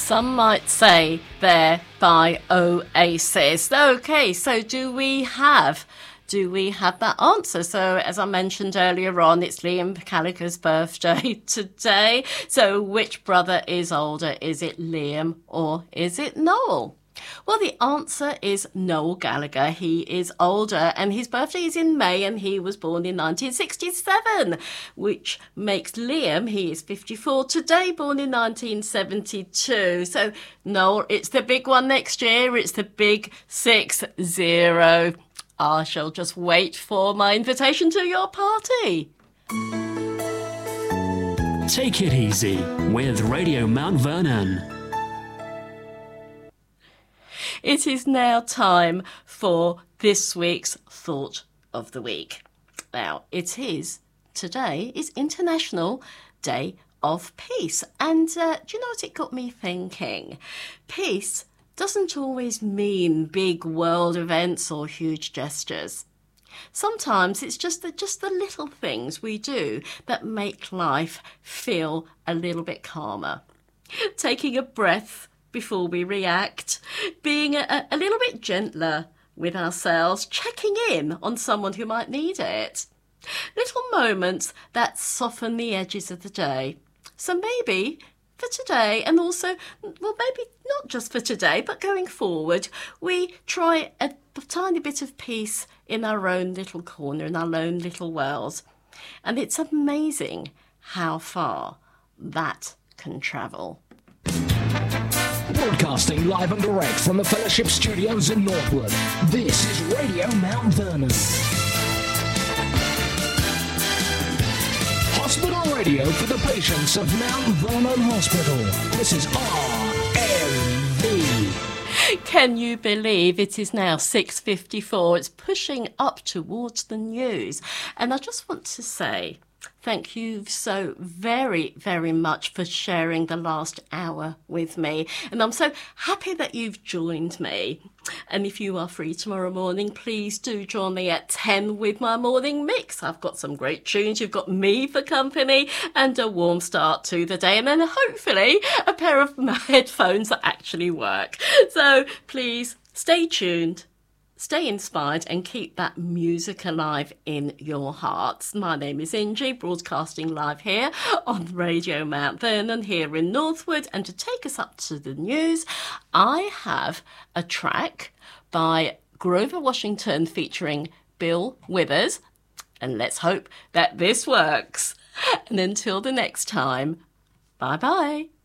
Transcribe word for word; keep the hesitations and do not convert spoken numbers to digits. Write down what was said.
Some might say they're by Oasis. Okay, so do we have... Do we have that answer? So, as I mentioned earlier on, it's Liam Gallagher's birthday today. So, which brother is older? Is it Liam or is it Noel? Well, the answer is Noel Gallagher. He is older and his birthday is in May and he was born in nineteen sixty-seven, which makes Liam, he is fifty-four today, born in nineteen seventy-two. So, Noel, it's the big one next year. It's the big six zero. I shall just wait for my invitation to your party. Take it easy with Radio Mount Vernon. It is now time for this week's Thought of the Week. Now, it is, today is International Day of Peace. And uh, do you know what it got me thinking? Peace doesn't always mean big world events or huge gestures. Sometimes it's just the, just the little things we do that make life feel a little bit calmer. Taking a breath before we react, being a, a little bit gentler with ourselves, checking in on someone who might need it. Little moments that soften the edges of the day. So maybe for today, and also, well, maybe not just for today, but going forward, we try a tiny bit of peace in our own little corner, in our own little world. And it's amazing how far that can travel. Broadcasting live and direct from the Fellowship Studios in Northwood, this is Radio Mount Vernon. Hospital radio for the patients of Mount Vernon Hospital. This is R M V. Can you believe it is now six fifty-four? It's pushing up towards the news. And I just want to say thank you so very, very much for sharing the last hour with me. And I'm so happy that you've joined me. And if you are free tomorrow morning, please do join me at ten with my morning mix. I've got some great tunes. You've got me for company and a warm start to the day. And then hopefully a pair of headphones that actually work. So please stay tuned. Stay inspired and keep that music alive in your hearts. My name is Ingie, broadcasting live here on Radio Mount Vernon here in Northwood. And to take us up to the news, I have a track by Grover Washington featuring Bill Withers. And let's hope that this works. And until the next time, bye-bye.